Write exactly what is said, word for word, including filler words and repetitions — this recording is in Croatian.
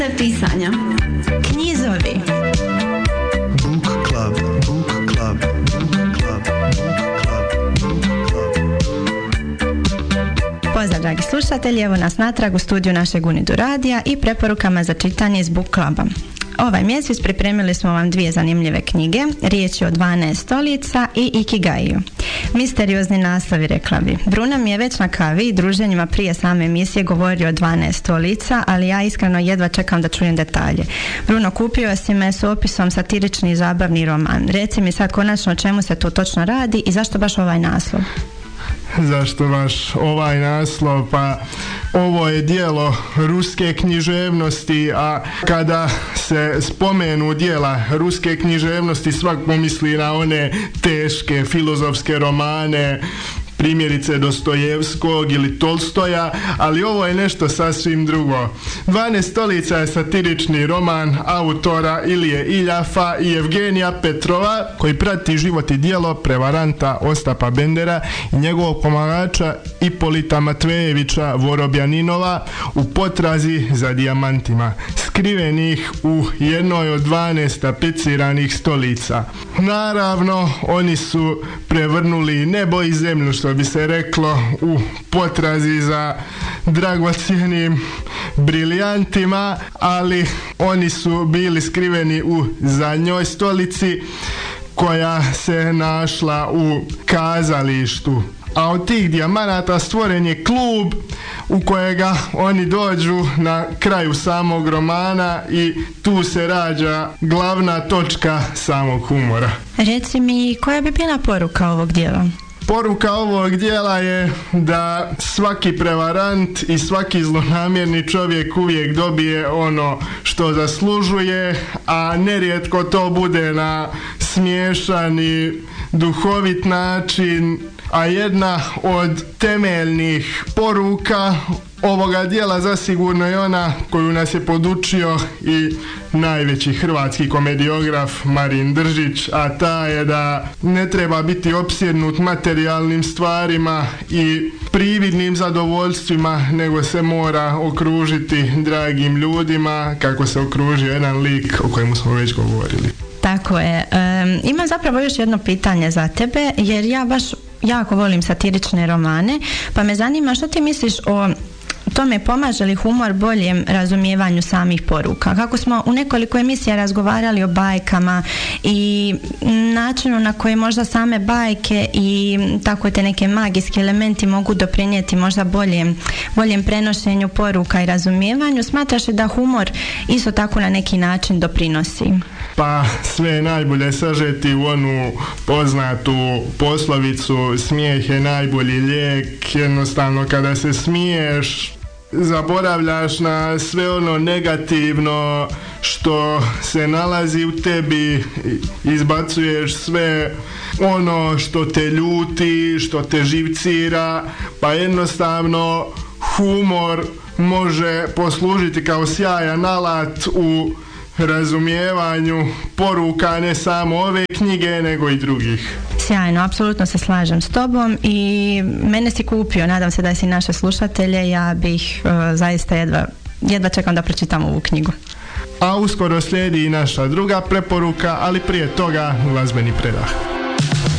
Pisanja. Knjizovi. Book club, book club, book club, book club, book club. Pozdrav dragi slušatelji, evo nas natrag u studiju našeg Unidu radija i preporukama za čitanje iz Book Cluba. Ovaj mjesec pripremili smo vam dvije zanimljive knjige, riječ je o dvanaest stolica i Ikigaiju. Misteriozni naslovi, rekla bi. Bruna mi je već na kavi i druženjima prije same emisije govorio o dvanaest stolica, ali ja iskreno jedva čekam da čujem detalje. Bruno, kupio si me s opisom satirični i zabavni roman. Reci mi sad konačno o čemu se to točno radi i zašto baš ovaj naslov? Zašto baš ovaj naslov? Pa ovo je djelo ruske književnosti, a kada se spomenu djela ruske književnosti svak pomisli na one teške filozofske romane, primjerice Dostojevskog ili Tolstoja, ali ovo je nešto sasvim drugo. dvanaest stolica je satirični roman autora Ilije Iljafa i Evgenija Petrova, koji prati život i djelo prevaranta Ostapa Bendera i njegovog pomagača Ipolita Matvejevića Vorobjaninova u potrazi za dijamantima, skrivenih u jednoj od dvanaest tapeciranih stolica. Naravno, oni su prevrnuli nebo i zemlju, što bi se reklo, u potrazi za dragocjenim briljantima, ali oni su bili skriveni u zadnjoj stolici koja se našla u kazalištu. A od tih dijamanata stvoren je klub u kojega oni dođu na kraju samog romana i tu se rađa glavna točka samog humora. Reci mi, koja bi bila poruka ovog djela? Poruka ovog djela je da svaki prevarant i svaki zlonamjerni čovjek uvijek dobije ono što zaslužuje, a nerijetko to bude na smiješan i duhovit način. A jedna od temeljnih poruka ovoga djela zasigurno je ona koju nas je podučio i najveći hrvatski komediograf Marin Držić, a ta je da ne treba biti opsjednut materijalnim stvarima i prividnim zadovoljstvima, nego se mora okružiti dragim ljudima, kako se okružio jedan lik o kojemu smo već govorili. Tako je. Um, imam zapravo još jedno pitanje za tebe, jer ja baš jako volim satirične romane, pa me zanima što ti misliš o tome, pomaže li humor boljem razumijevanju samih poruka? Kako smo u nekoliko emisija razgovarali o bajkama i načinu na koji možda same bajke i tako te neke magijski elementi mogu doprinijeti možda boljem, boljem prenošenju poruka i razumijevanju, smatraš li da humor isto tako na neki način doprinosi? Pa sve je najbolje sažeti u onu poznatu poslovicu smijeh je najbolji lijek. Jednostavno kada se smiješ zaboravljaš na sve ono negativno što se nalazi u tebi, izbacuješ sve ono što te ljuti, što te živcira, pa jednostavno humor može poslužiti kao sjajan alat u razumijevanju poruka ne samo ove knjige nego i drugih. Sjajno, apsolutno se slažem s tobom i mene si kupio, nadam se da si naše slušatelje, ja bih uh, zaista jedva, jedva čekam da pročitam ovu knjigu. A uskoro slijedi i naša druga preporuka, ali prije toga glazbeni predah.